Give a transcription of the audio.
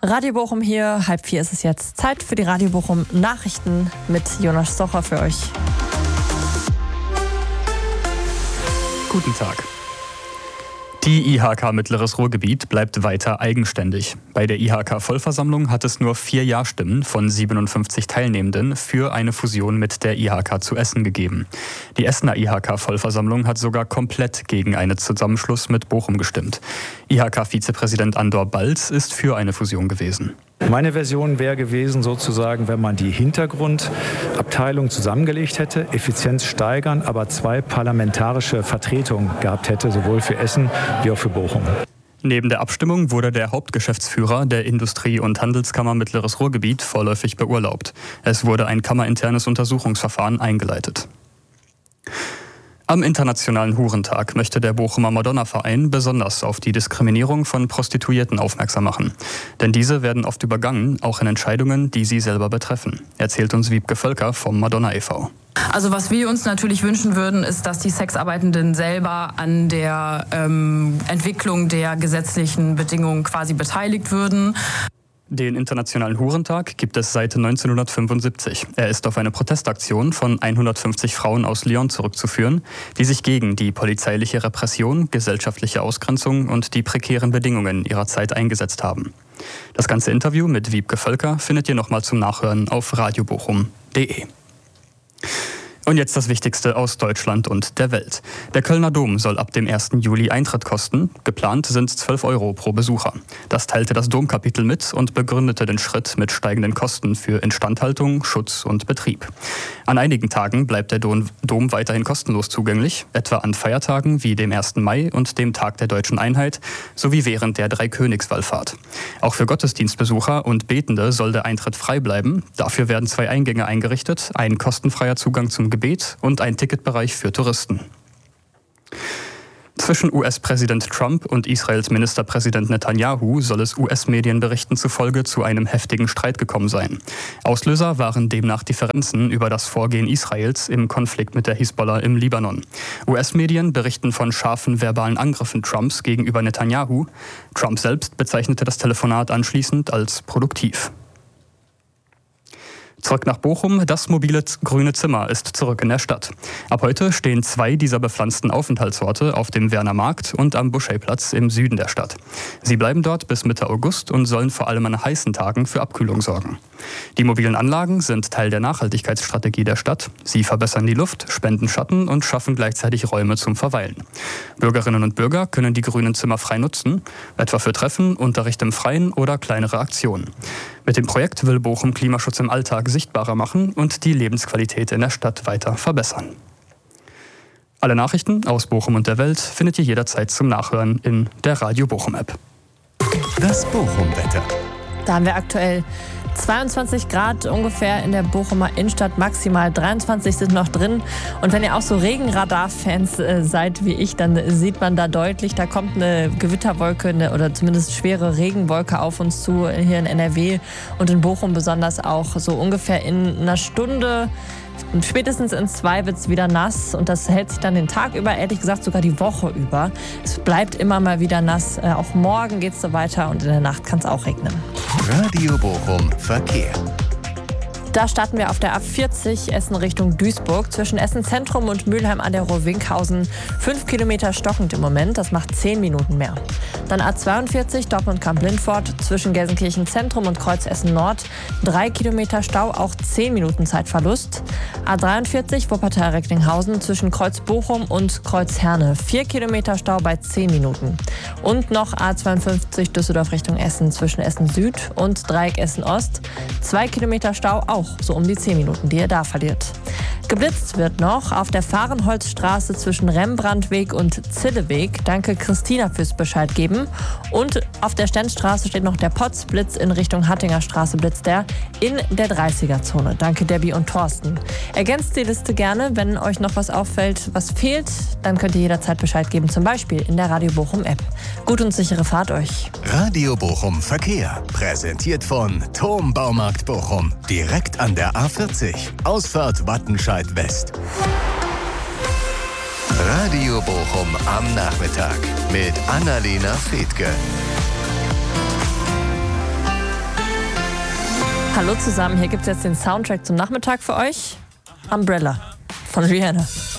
Radio Bochum hier, 3:30 ist es jetzt. Zeit für die Radio Bochum Nachrichten mit Jonas Socher für euch. Guten Tag. Die IHK Mittleres Ruhrgebiet bleibt weiter eigenständig. Bei der IHK-Vollversammlung hat es nur 4 Ja-Stimmen von 57 Teilnehmenden für eine Fusion mit der IHK zu Essen gegeben. Die Essener IHK-Vollversammlung hat sogar komplett gegen einen Zusammenschluss mit Bochum gestimmt. IHK-Vizepräsident Andor Balz ist für eine Fusion gewesen. Meine Version wäre gewesen, sozusagen, wenn man die Hintergrundabteilung zusammengelegt hätte, Effizienz steigern, aber 2 parlamentarische Vertretungen gehabt hätte, sowohl für Essen wie auch für Bochum. Neben der Abstimmung wurde der Hauptgeschäftsführer der Industrie- und Handelskammer Mittleres Ruhrgebiet vorläufig beurlaubt. Es wurde ein kammerinternes Untersuchungsverfahren eingeleitet. Am Internationalen Hurentag möchte der Bochumer Madonna-Verein besonders auf die Diskriminierung von Prostituierten aufmerksam machen. Denn diese werden oft übergangen, auch in Entscheidungen, die sie selber betreffen, erzählt uns Wiebke Völker vom Madonna e.V. Also was wir uns natürlich wünschen würden, ist, dass die Sexarbeitenden selber an der Entwicklung der gesetzlichen Bedingungen quasi beteiligt würden. Den Internationalen Hurentag gibt es seit 1975. Er ist auf eine Protestaktion von 150 Frauen aus Lyon zurückzuführen, die sich gegen die polizeiliche Repression, gesellschaftliche Ausgrenzung und die prekären Bedingungen ihrer Zeit eingesetzt haben. Das ganze Interview mit Wiebke Völker findet ihr nochmal zum Nachhören auf radiobochum.de. Und jetzt das Wichtigste aus Deutschland und der Welt. Der Kölner Dom soll ab dem 1. Juli Eintritt kosten. Geplant sind 12 € pro Besucher. Das teilte das Domkapitel mit und begründete den Schritt mit steigenden Kosten für Instandhaltung, Schutz und Betrieb. An einigen Tagen bleibt der Dom weiterhin kostenlos zugänglich, etwa an Feiertagen wie dem 1. Mai und dem Tag der Deutschen Einheit, sowie während der Dreikönigswallfahrt. Auch für Gottesdienstbesucher und Betende soll der Eintritt frei bleiben. Dafür werden 2 Eingänge eingerichtet, ein kostenfreier Zugang zum Gebet und ein Ticketbereich für Touristen. Zwischen US-Präsident Trump und Israels Ministerpräsident Netanyahu soll es US-Medienberichten zufolge zu einem heftigen Streit gekommen sein. Auslöser waren demnach Differenzen über das Vorgehen Israels im Konflikt mit der Hisbollah im Libanon. US-Medien berichten von scharfen verbalen Angriffen Trumps gegenüber Netanyahu. Trump selbst bezeichnete das Telefonat anschließend als produktiv. Zurück nach Bochum, das mobile grüne Zimmer ist zurück in der Stadt. Ab heute stehen 2 dieser bepflanzten Aufenthaltsorte auf dem Werner Markt und am Buschey-Platz im Süden der Stadt. Sie bleiben dort bis Mitte August und sollen vor allem an heißen Tagen für Abkühlung sorgen. Die mobilen Anlagen sind Teil der Nachhaltigkeitsstrategie der Stadt. Sie verbessern die Luft, spenden Schatten und schaffen gleichzeitig Räume zum Verweilen. Bürgerinnen und Bürger können die grünen Zimmer frei nutzen, etwa für Treffen, Unterricht im Freien oder kleinere Aktionen. Mit dem Projekt will Bochum Klimaschutz im Alltag sichtbarer machen und die Lebensqualität in der Stadt weiter verbessern. Alle Nachrichten aus Bochum und der Welt findet ihr jederzeit zum Nachhören in der Radio Bochum App. Das Bochum-Wetter. Da haben wir aktuell 22 Grad ungefähr in der Bochumer Innenstadt, maximal 23 sind noch drin. Und wenn ihr auch so Regenradar-Fans seid wie ich, dann sieht man da deutlich, da kommt eine Gewitterwolke oder zumindest schwere Regenwolke auf uns zu, hier in NRW und in Bochum besonders auch. So ungefähr in einer Stunde, spätestens in 2 wird es wieder nass und das hält sich dann den Tag über, ehrlich gesagt sogar die Woche über. Es bleibt immer mal wieder nass. Auch morgen geht es so weiter und in der Nacht kann es auch regnen. Radio Bochum Verkehr. Da starten wir auf der A40 Essen Richtung Duisburg. Zwischen Essen Zentrum und Mülheim an der Ruhr-Winkhausen 5 Kilometer stockend im Moment. Das macht 10 Minuten mehr. Dann A42 Dortmund-Kamp-Lindfort zwischen Gelsenkirchen Zentrum und Kreuz Essen Nord. 3 Kilometer Stau, auch 10 Minuten Zeitverlust. A43 Wuppertal-Recklinghausen zwischen Kreuz Bochum und Kreuz Herne. 4 Kilometer Stau bei 10 Minuten. Und noch A52 Düsseldorf Richtung Essen zwischen Essen Süd und Dreieck Essen Ost. 2 Kilometer Stau, auch so um die 10 Minuten, die ihr da verliert. Geblitzt wird noch auf der Fahrenholzstraße zwischen Rembrandtweg und Zilleweg. Danke Christina fürs Bescheid geben. Und auf der Stenzstraße steht noch der Potzblitz in Richtung Hattinger Straße, blitzt der in der 30er-Zone. Danke Debbie und Thorsten. Ergänzt die Liste gerne, wenn euch noch was auffällt, was fehlt, dann könnt ihr jederzeit Bescheid geben, zum Beispiel in der Radio Bochum App. Gut und sichere Fahrt euch. Radio Bochum Verkehr, präsentiert von Thom Baumarkt Bochum, direkt an der A40, Ausfahrt Wattenscheid West. Radio Bochum am Nachmittag mit Annalena Fethke. Hallo zusammen, hier gibt es jetzt den Soundtrack zum Nachmittag für euch. Umbrella von Rihanna.